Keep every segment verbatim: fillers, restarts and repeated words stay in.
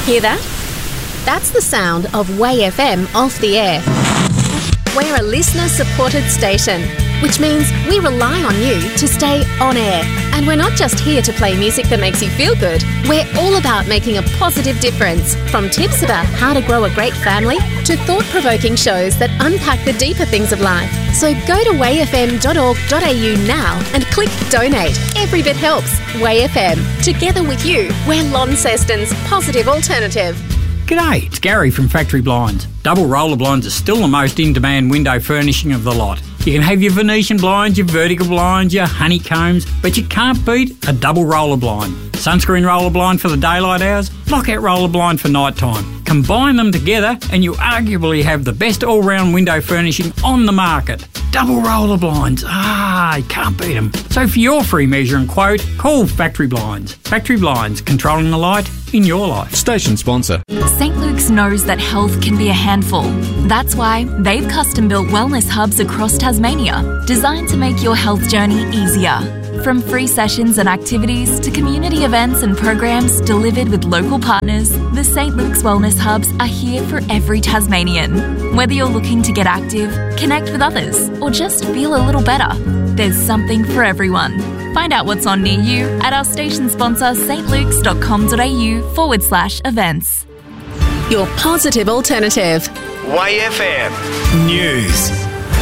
Hear that? That's the sound of Way F M off the air. We're a listener-supported station, which means we rely on you to stay on air. And we're not just here to play music that makes you feel good. We're all about making a positive difference, from tips about how to grow a great family to thought-provoking shows that unpack the deeper things of life. So go to way f m dot org dot a u now and click donate. Every bit helps. Way F M. Together with you, we're Launceston's positive alternative. G'day, it's Gary from Factory Blinds. Double roller blinds are still the most in-demand window furnishing of the lot. You can have your Venetian blinds, your vertical blinds, your honeycombs, but you can't beat a double roller blind. Sunscreen roller blind for the daylight hours, lockout roller blind for night time. Combine them together and you arguably have the best all-round window furnishing on the market. Double roller blinds, ah, you can't beat them. So for your free measure and quote, call Factory Blinds. Factory Blinds, controlling the light in your life. Station sponsor. Saint Luke's knows that health can be a handful. That's why they've custom-built wellness hubs across Tasmania, designed to make your health journey easier. From free sessions and activities to community events and programs delivered with local partners, the Saint Luke's Wellness Hubs are here for every Tasmanian. Whether you're looking to get active, connect with others, or just feel a little better, there's something for everyone. Find out what's on near you at our station sponsor stlukes.com.au forward slash events. Your positive alternative. Way F M News.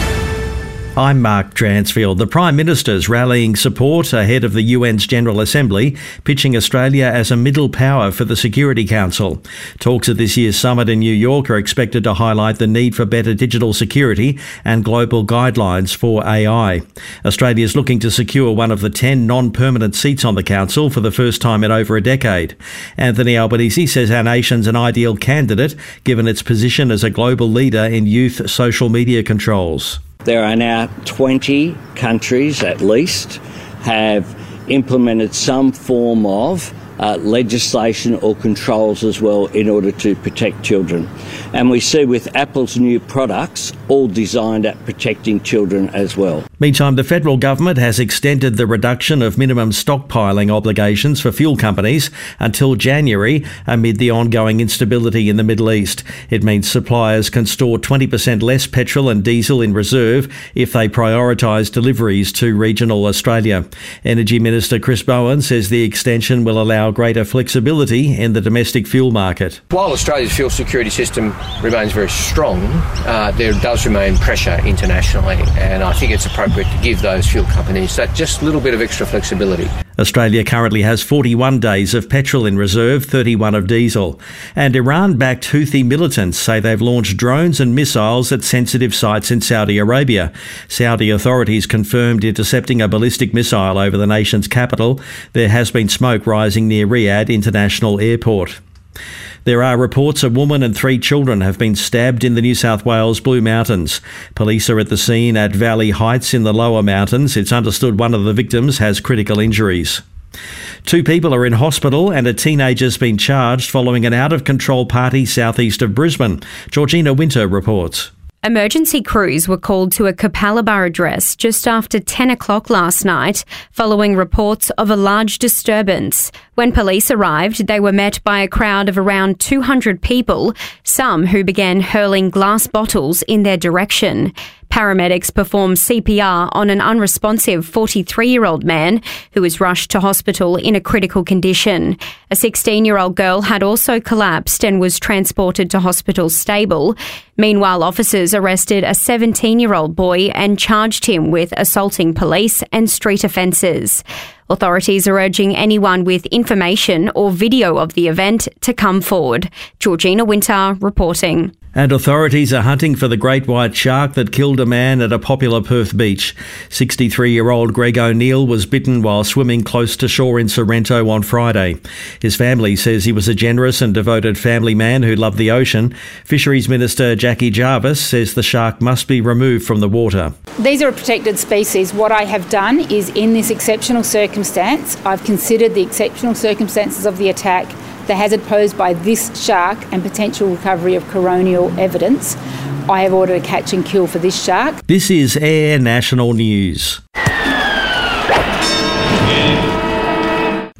I'm Mark Dransfield. The Prime Minister's rallying support ahead of the U N's General Assembly, pitching Australia as a middle power for the Security Council. Talks at this year's summit in New York are expected to highlight the need for better digital security and global guidelines for A I. Australia is looking to secure one of the ten non-permanent seats on the Council for the first time in over a decade. Anthony Albanese says our nation's an ideal candidate given its position as a global leader in youth social media controls. There are now twenty countries at least have implemented some form of uh, legislation or controls as well in order to protect children. And we see with Apple's new products all designed at protecting children as well. Meantime, the federal government has extended the reduction of minimum stockpiling obligations for fuel companies until January amid the ongoing instability in the Middle East. It means suppliers can store twenty percent less petrol and diesel in reserve if they prioritise deliveries to regional Australia. Energy Minister Chris Bowen says the extension will allow greater flexibility in the domestic fuel market. While Australia's fuel security system remains very strong, uh, there does remain pressure internationally, and I think it's appropriate to give those fuel companies that just little bit of extra flexibility. Australia currently has forty-one days of petrol in reserve, thirty-one of diesel. And Iran-backed Houthi militants say they've launched drones and missiles at sensitive sites in Saudi Arabia. Saudi authorities confirmed intercepting a ballistic missile over the nation's capital. There has been smoke rising near Riyadh International Airport. There are reports a woman and three children have been stabbed in the New South Wales Blue Mountains. Police are at the scene at Valley Heights in the lower mountains. It's understood one of the victims has critical injuries. Two people are in hospital and a teenager's been charged following an out-of-control party southeast of Brisbane. Georgina Winter reports. Emergency crews were called to a Capalaba address just after ten o'clock last night following reports of a large disturbance. When police arrived, they were met by a crowd of around two hundred people, some who began hurling glass bottles in their direction. Paramedics performed C P R on an unresponsive forty-three-year-old man who was rushed to hospital in a critical condition. A sixteen-year-old girl had also collapsed and was transported to hospital stable. Meanwhile, officers arrested a seventeen-year-old boy and charged him with assaulting police and street offences. Authorities are urging anyone with information or video of the event to come forward. Georgina Winter reporting. And authorities are hunting for the great white shark that killed a man at a popular Perth beach. sixty-three-year-old Greg O'Neill was bitten while swimming close to shore in Sorrento on Friday. His family says he was a generous and devoted family man who loved the ocean. Fisheries Minister Jackie Jarvis says the shark must be removed from the water. These are a protected species. What I have done is, in this exceptional circumstance, I've considered the exceptional circumstances of the attack, the hazard posed by this shark and potential recovery of coronial evidence. I have ordered a catch and kill for this shark. This is Air National News.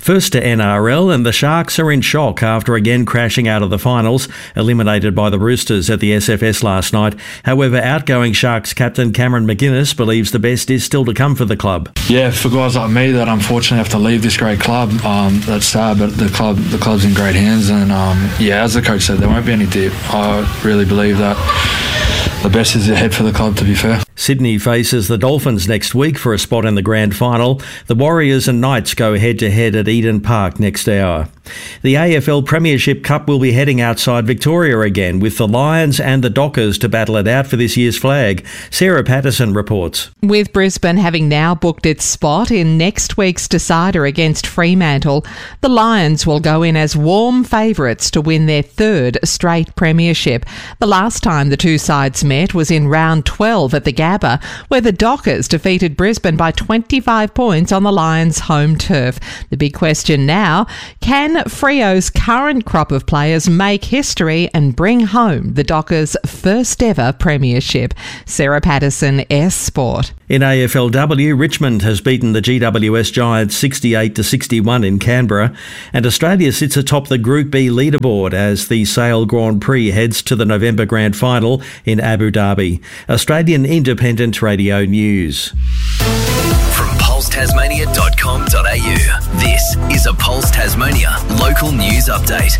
First to N R L, and the Sharks are in shock after again crashing out of the finals, eliminated by the Roosters at the S F S last night. However, outgoing Sharks captain Cameron McInnes believes the best is still to come for the club. Yeah, for guys like me that unfortunately have to leave this great club, um, that's sad, but the club the club's in great hands, and um, yeah, as the coach said, there won't be any dip. I really believe that the best is ahead for the club, to be fair. Sydney faces the Dolphins next week for a spot in the grand final. The Warriors and Knights go head-to-head at Eden Park next hour. The A F L Premiership Cup will be heading outside Victoria again, with the Lions and the Dockers to battle it out for this year's flag. Sarah Patterson reports. With Brisbane having now booked its spot in next week's decider against Fremantle, the Lions will go in as warm favourites to win their third straight premiership. The last time the two sides met was in round twelve at the Gabba, where the Dockers defeated Brisbane by twenty-five points on the Lions' home turf. The big question now, can Freo's current crop of players make history and bring home the Dockers' first ever premiership? Sarah Patterson, S Sport. In A F L W, Richmond has beaten the G W S Giants sixty-eight to sixty-one in Canberra, and Australia sits atop the Group B leaderboard as the Sail Grand Prix heads to the November Grand Final in Abu Dhabi. Australian Independent Radio News. From pulse tasmania dot com dot a u, this is a Pulse Tasmania local news update.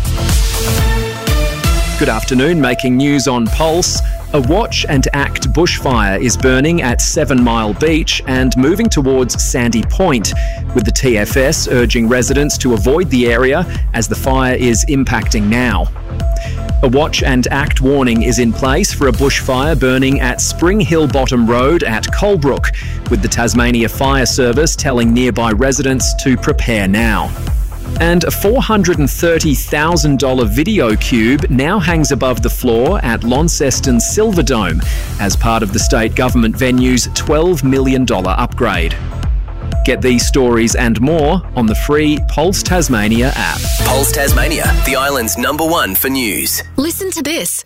Good afternoon, making news on Pulse. A watch and act bushfire is burning at Seven Mile Beach and moving towards Sandy Point, with the T F S urging residents to avoid the area as the fire is impacting now. A watch and act warning is in place for a bushfire burning at Spring Hill Bottom Road at Colebrook, with the Tasmania Fire Service telling nearby residents to prepare now. And a four hundred thirty thousand dollars video cube now hangs above the floor at Launceston Silverdome as part of the state government venue's twelve million dollars upgrade. Get these stories and more on the free Pulse Tasmania app. Pulse Tasmania, the island's number one for news. Listen to this.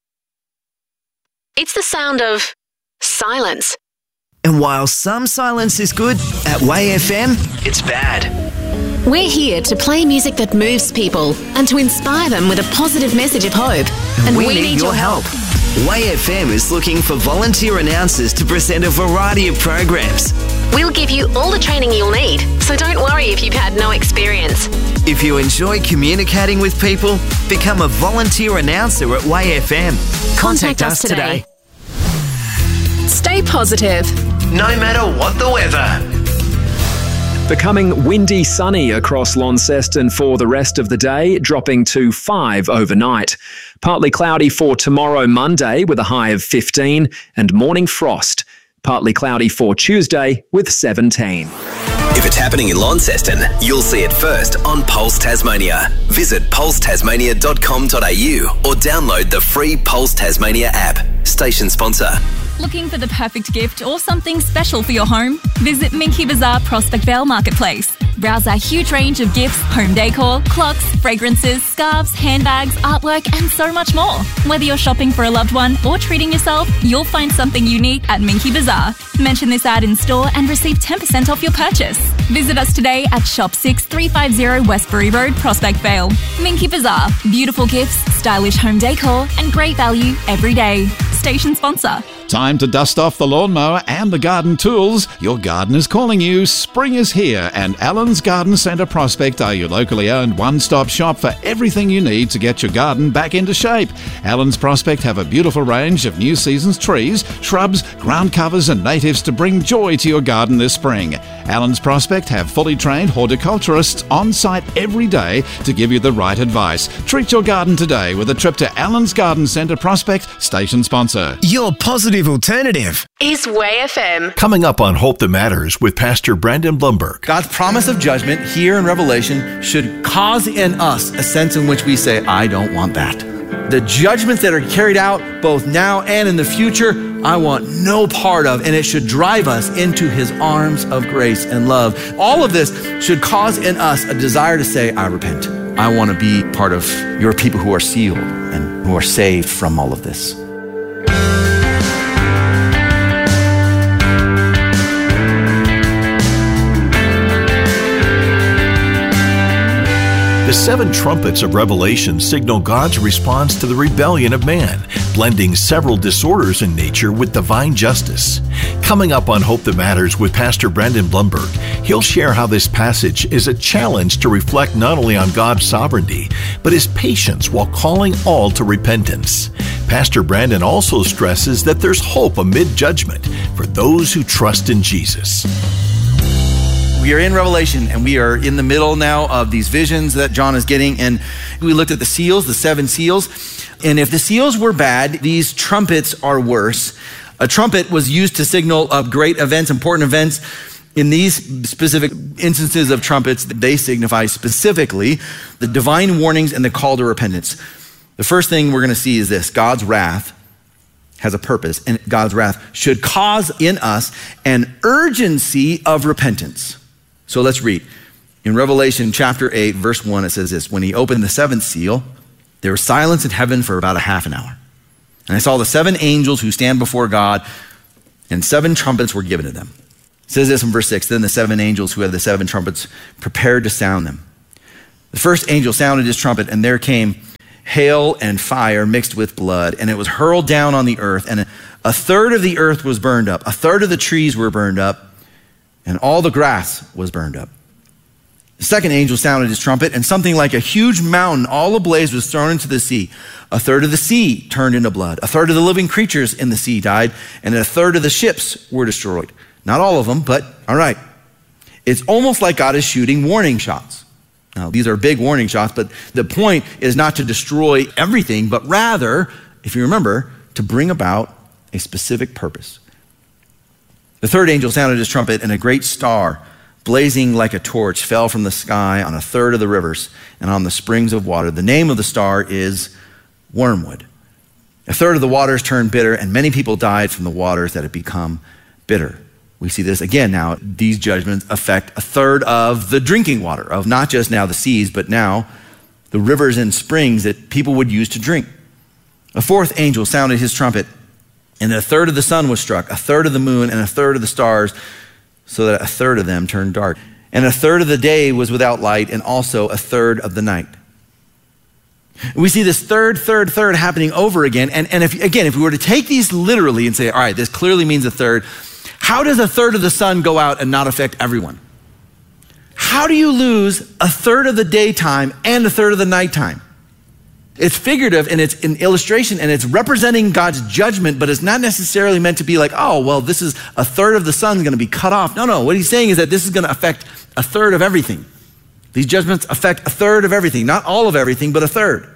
It's the sound of silence. And while some silence is good, at Way F M, it's bad. We're here to play music that moves people and to inspire them with a positive message of hope. And we, we need, need your help. help. Way F M is looking for volunteer announcers to present a variety of programs. We'll give you all the training you'll need, so don't worry if you've had no experience. If you enjoy communicating with people, become a volunteer announcer at Way F M. Contact, Contact us today. today. Stay positive. No matter what the weather. Becoming windy sunny across Launceston for the rest of the day, dropping to five overnight. Partly cloudy for tomorrow Monday with a high of fifteen and morning frost. Partly cloudy for Tuesday with seventeen. If it's happening in Launceston, you'll see it first on Pulse Tasmania. Visit pulse tasmania dot com dot a u or download the free Pulse Tasmania app. Station sponsor. Looking for the perfect gift or something special for your home? Visit Minky Bazaar Prospect Vale Marketplace. Browse our huge range of gifts, home decor, clocks, fragrances, scarves, handbags, artwork, and so much more. Whether you're shopping for a loved one or treating yourself, you'll find something unique at Minky Bazaar. Mention this ad in store and receive ten percent off your purchase. Visit us today at Shop six three five zero Westbury Road, Prospect Vale. Minky Bazaar. Beautiful gifts, stylish home decor, and great value every day. Station sponsor. Time to dust off the lawnmower and the garden tools. Your garden is calling you. Spring is here, and Allen's Garden Centre Prospect are your locally owned one-stop shop for everything you need to get your garden back into shape. Allen's Prospect have a beautiful range of new season's trees, shrubs, ground covers and natives to bring joy to your garden this spring. Allen's Prospect have fully trained horticulturists on site every day to give you the right advice. Treat your garden today with a trip to Allen's Garden Centre Prospect, station sponsor. Your positive alternative is Way F M. Coming up on Hope That Matters with Pastor Brandon Blumberg. God's promise of judgment here in Revelation should cause in us a sense in which we say, I don't want that. The judgments that are carried out both now and in the future, I want no part of, and it should drive us into his arms of grace and love. All of this should cause in us a desire to say, I repent. I want to be part of your people who are sealed and who are saved from all of this. The seven trumpets of Revelation signal God's response to the rebellion of man, blending several disorders in nature with divine justice. Coming up on Hope That Matters with Pastor Brandon Blumberg, he'll share how this passage is a challenge to reflect not only on God's sovereignty, but his patience while calling all to repentance. Pastor Brandon also stresses that there's hope amid judgment for those who trust in Jesus. We are in Revelation, and we are in the middle now of these visions that John is getting, and we looked at the seals, the seven seals, and if the seals were bad, these trumpets are worse. A trumpet was used to signal of great events, important events. In these specific instances of trumpets, they signify specifically the divine warnings and the call to repentance. The first thing we're going to see is this: God's wrath has a purpose, and God's wrath should cause in us an urgency of repentance. So let's read. In Revelation chapter eight, verse one, it says this: when he opened the seventh seal, there was silence in heaven for about a half an hour. And I saw the seven angels who stand before God, and seven trumpets were given to them. It says this in verse six: then the seven angels who had the seven trumpets prepared to sound them. The first angel sounded his trumpet, and there came hail and fire mixed with blood, and it was hurled down on the earth, and a third of the earth was burned up, a third of the trees were burned up, and all the grass was burned up. The second angel sounded his trumpet, and something like a huge mountain all ablaze was thrown into the sea. A third of the sea turned into blood. A third of the living creatures in the sea died, and a third of the ships were destroyed. Not all of them, but all right. It's almost like God is shooting warning shots. Now, these are big warning shots, but the point is not to destroy everything, but rather, if you remember, to bring about a specific purpose. The third angel sounded his trumpet, and a great star, blazing like a torch, fell from the sky on a third of the rivers and on the springs of water. The name of the star is Wormwood. A third of the waters turned bitter, and many people died from the waters that had become bitter. We see this again now. These judgments affect a third of the drinking water, of not just now the seas, but now the rivers and springs that people would use to drink. A fourth angel sounded his trumpet, and a third of the sun was struck, a third of the moon, and a third of the stars, so that a third of them turned dark. And a third of the day was without light, and also a third of the night. We see this third, third, third happening over again. And, and if again, if we were to take these literally and say, all right, this clearly means a third, how does a third of the sun go out and not affect everyone? How do you lose a third of the daytime and a third of the nighttime? It's figurative and it's an illustration and it's representing God's judgment, but it's not necessarily meant to be like, oh, well, this is a third of the sun's going to be cut off. No, no, what he's saying is that this is going to affect a third of everything. These judgments affect a third of everything, not all of everything, but a third.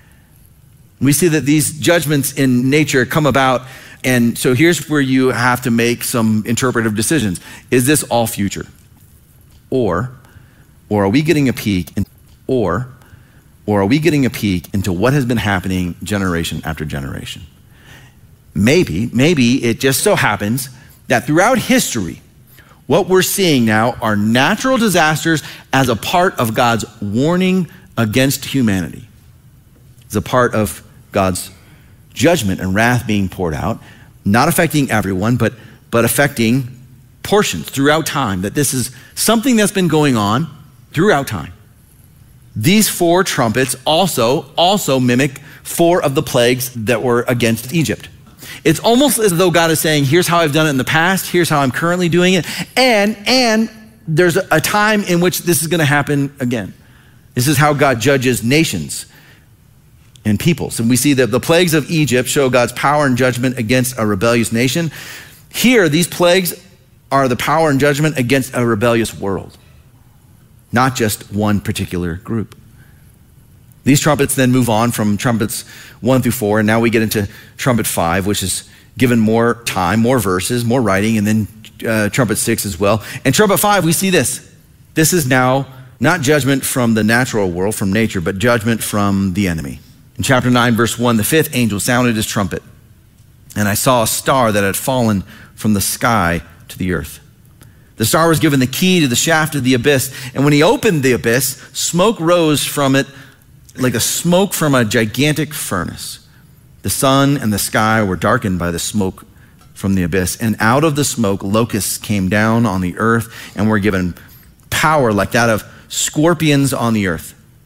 We see that these judgments in nature come about, and so here's where you have to make some interpretive decisions. Is this all future? Or, or are we getting a peek, in, or, Or are we getting a peek into what has been happening generation after generation? Maybe, maybe it just so happens that throughout history, what we're seeing now are natural disasters as a part of God's warning against humanity. It's a part of God's judgment and wrath being poured out, not affecting everyone, but, but affecting portions throughout time, that this is something that's been going on throughout time. These four trumpets also, also mimic four of the plagues that were against Egypt. It's almost as though God is saying, here's how I've done it in the past, here's how I'm currently doing it, and, and there's a time in which this is gonna happen again. This is how God judges nations and peoples. And we see that the plagues of Egypt show God's power and judgment against a rebellious nation. Here, these plagues are the power and judgment against a rebellious world, not just one particular group. These trumpets then move on from trumpets one through four, and now we get into trumpet five, which is given more time, more verses, more writing, and then uh, trumpet six as well. And trumpet five, we see this. This is now not judgment from the natural world, from nature, but judgment from the enemy. In chapter nine, verse one, the fifth angel sounded his trumpet, and I saw a star that had fallen from the sky to the earth. The star was given the key to the shaft of the abyss, and when he opened the abyss, smoke rose from it like a smoke from a gigantic furnace. The sun and the sky were darkened by the smoke from the abyss, and out of the smoke, locusts came down on the earth and were given power like that of scorpions on the earth.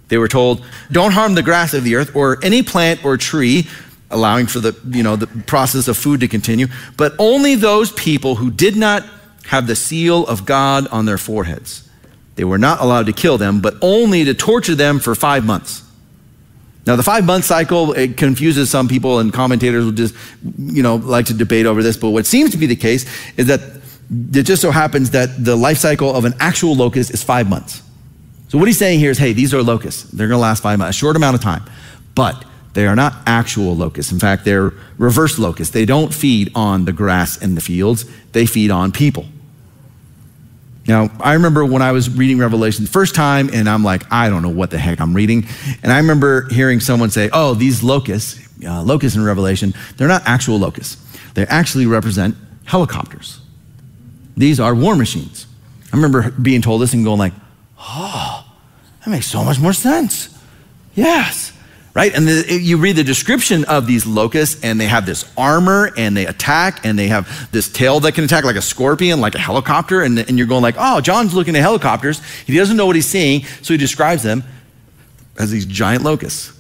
They were told, don't harm the grass of the earth or any plant or tree, allowing for the, you know, the process of food to continue, but only those people who did not have the seal of God on their foreheads. They were not allowed to kill them, but only to torture them for five months. Now, the five-month cycle, it confuses some people, and commentators will just, you know, like to debate over this, but what seems to be the case is that it just so happens that the life cycle of an actual locust is five months. So what he's saying here is, hey, these are locusts. They're going to last five months, a short amount of time. But they are not actual locusts. In fact, they're reverse locusts. They don't feed on the grass in the fields. They feed on people. Now, I remember when I was reading Revelation the first time, and I'm like, I don't know what the heck I'm reading. And I remember hearing someone say, oh, these locusts, uh, locusts in Revelation, they're not actual locusts. They actually represent helicopters. These are war machines. I remember being told this and going like, oh, that makes so much more sense. Yes, right? And the, you read the description of these locusts, and they have this armor, and they attack, and they have this tail that can attack like a scorpion, like a helicopter, and, and you're going like, oh, John's looking at helicopters. He doesn't know what he's seeing, so he describes them as these giant locusts.